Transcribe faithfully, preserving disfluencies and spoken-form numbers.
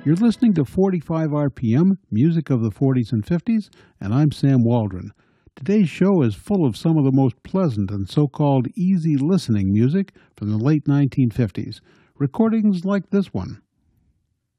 You're listening to forty-five R P M, music of the forties and fifties, and I'm Sam Waldron. Today's show is full of some of the most pleasant and so-called easy listening music from the late nineteen fifties. Recordings like this one.